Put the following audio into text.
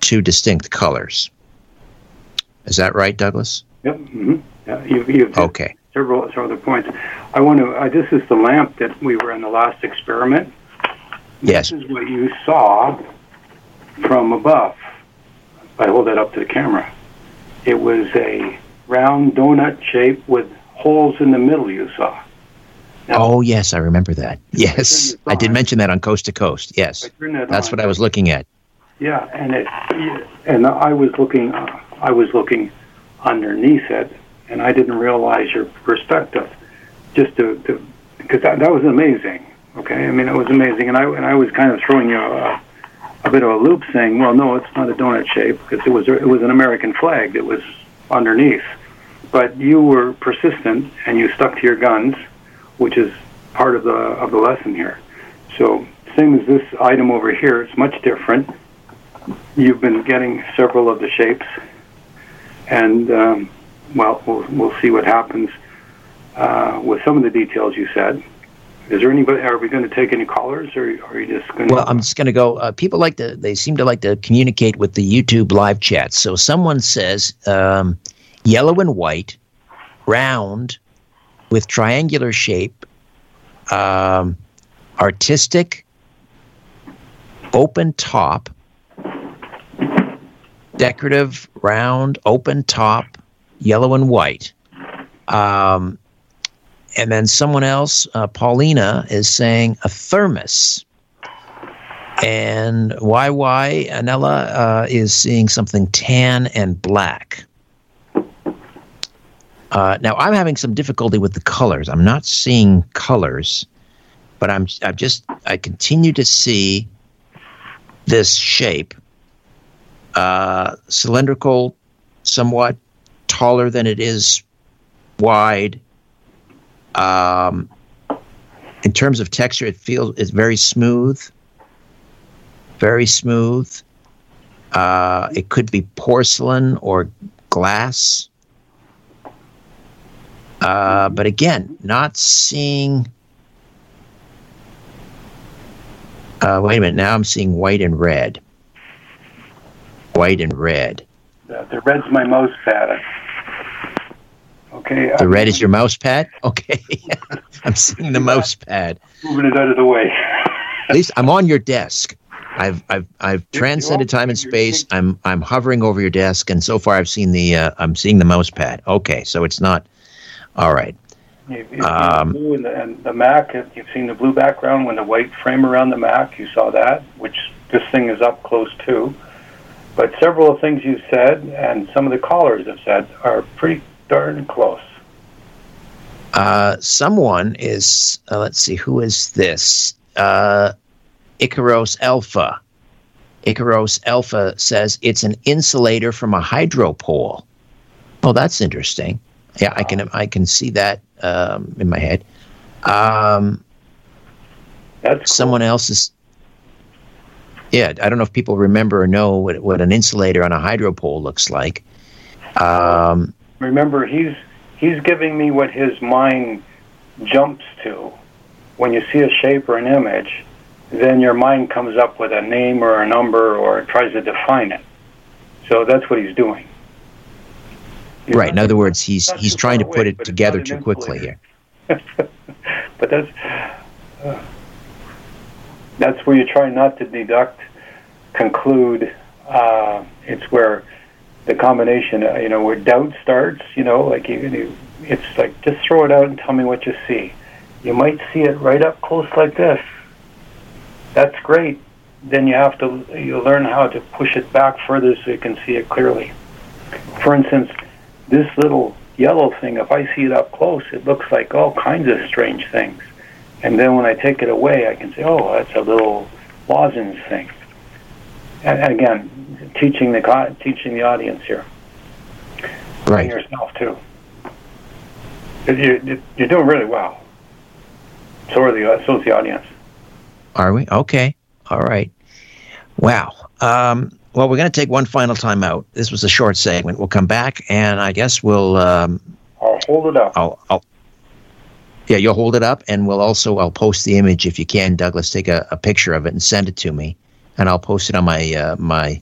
two distinct colors. Is that right, Douglas? Yep. Mm-hmm. Yeah, you've okay. Several other points. I want to. This is the lamp that we were in the last experiment. Yes. This is what you saw from above. If I hold that up to the camera, it was a round donut shape with holes in the middle. You saw. Now, yes, I remember that. Yes, I did mention that on Coast to Coast. Yes, that's what I was looking at. Yeah, and I was looking underneath it, and I didn't realize your perspective. Just because that was amazing. Okay, I mean it was amazing, and I was kind of throwing you a bit of a loop, saying, well, no, it's not a donut shape because it was an American flag that was underneath, but you were persistent and you stuck to your guns, which is part of the lesson here. So same as this item over here, it's much different. You've been getting several of the shapes, and we'll see what happens with some of the details you said. Is there anybody? Are we going to take any callers, or are you just going to? Well, I'm just going to go. People they seem to like to communicate with the YouTube live chat. So someone says yellow and white, round, with triangular shape, artistic, open top, decorative, round, open top, yellow and white. And then someone else, Paulina, is saying a thermos. And YY Anella is seeing something tan and black. Now, I'm having some difficulty with the colors. I'm not seeing colors, but I continue to see this shape, cylindrical, somewhat taller than it is wide. In terms of texture, it's very smooth. Very smooth. It could be porcelain or glass. But again, not seeing. Wait a minute. Now I'm seeing white and red. White and red. The red's my mouse pad. Okay. The red is your mouse pad? Okay. I'm seeing the mouse pad. Moving it out of the way. At least I'm on your desk. I've transcended time and space. I'm hovering over your desk, and so far I'm seeing the mouse pad. Okay, so it's not all right. You've seen the blue and the Mac. You've seen the blue background when the white frame around the Mac. You saw that, which this thing is up close to. But several of the things you said, and some of the callers have said, are pretty darn close. Someone is, let's see, who is this? Icaros Alpha. Icaros Alpha says it's an insulator from a hydro pole. Oh, that's interesting. Yeah, I can see that in my head. That's cool. Someone else is. Yeah, I don't know if people remember or know what an insulator on a hydro pole looks like. Remember, he's giving me what his mind jumps to. When you see a shape or an image, then your mind comes up with a name or a number or tries to define it. So that's what he's doing. Right. In other words, he's trying to put it together too quickly here. But that's where you try not to deduct, conclude. It's where the combination, where doubt starts. It's like, just throw it out and tell me what you see. You might see it right up close like this. That's great. Then you learn how to push it back further so you can see it clearly. For instance, this little yellow thing, if I see it up close, it looks like all kinds of strange things. And then when I take it away, I can say, oh, that's a little lozenge thing. And again, teaching the audience here. Right. And yourself, too. You're doing really well. So is the audience. Are we? Okay. All right. Wow. Well, we're going to take one final time out. This was a short segment. We'll come back, and I guess we'll... I'll hold it up. Yeah, you'll hold it up, and I'll post the image if you can, Douglas. Take a picture of it and send it to me, and I'll post it on my